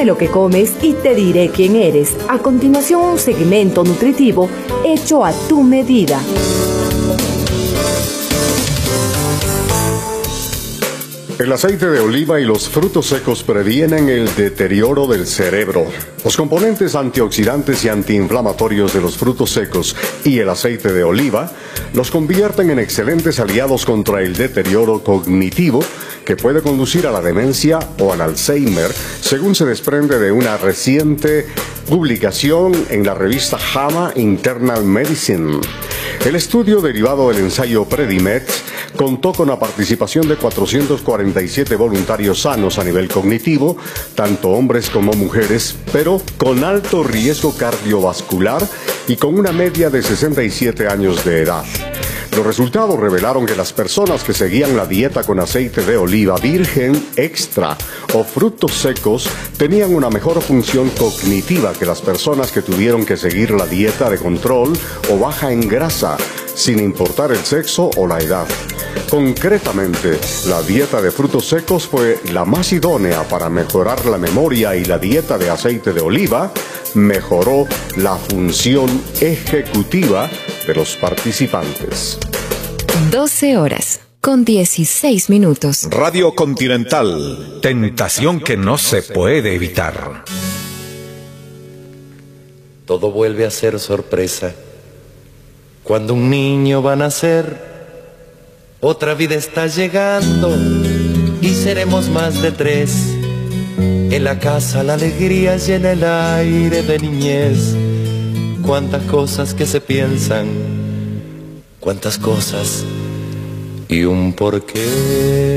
de lo que comes y te diré quién eres. A continuación, un segmento nutritivo hecho a tu medida. El aceite de oliva y los frutos secos previenen el deterioro del cerebro. Los componentes antioxidantes y antiinflamatorios de los frutos secos y el aceite de oliva los convierten en excelentes aliados contra el deterioro cognitivo que puede conducir a la demencia o al Alzheimer, según se desprende de una reciente publicación en la revista JAMA Internal Medicine. El estudio derivado del ensayo Predimed contó con la participación de 447 voluntarios sanos a nivel cognitivo, tanto hombres como mujeres, pero con alto riesgo cardiovascular y con una media de 67 años de edad. Los resultados revelaron que las personas que seguían la dieta con aceite de oliva virgen extra o frutos secos tenían una mejor función cognitiva que las personas que tuvieron que seguir la dieta de control o baja en grasa, sin importar el sexo o la edad. Concretamente, la dieta de frutos secos fue la más idónea para mejorar la memoria y la dieta de aceite de oliva mejoró la función ejecutiva de los participantes. 12 horas con 16 minutos. Radio Continental, tentación que no se puede evitar. Todo vuelve a ser sorpresa. Cuando un niño va a nacer, otra vida está llegando y seremos más de 3. En la casa la alegría llena el aire de niñez. Cuántas cosas que se piensan, cuántas cosas y un porqué.